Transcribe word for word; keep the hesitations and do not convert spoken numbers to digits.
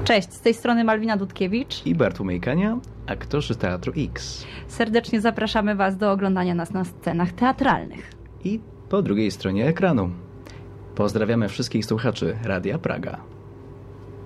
Cześć, z tej strony Malwina Dudkiewicz i Bartłomiej Kania, aktorzy Teatru X. Serdecznie zapraszamy Was do oglądania nas na scenach teatralnych. I po drugiej stronie ekranu. Pozdrawiamy wszystkich słuchaczy Radia Praga.